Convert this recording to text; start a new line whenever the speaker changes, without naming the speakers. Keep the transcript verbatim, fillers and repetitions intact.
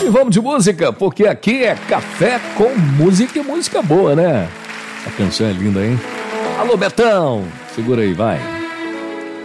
E vamos de música, porque aqui é café com música e música boa, né? A canção é linda, hein? Alô, Betão! Segura aí, vai.